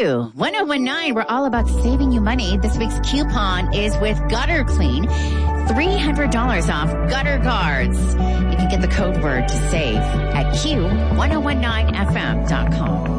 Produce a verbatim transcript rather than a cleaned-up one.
Q one oh one nine, we're all about saving you money. This week's coupon is with Gutter Clean. three hundred dollars off gutter guards. You can get the code word to save at Q one oh one nine F M dot com.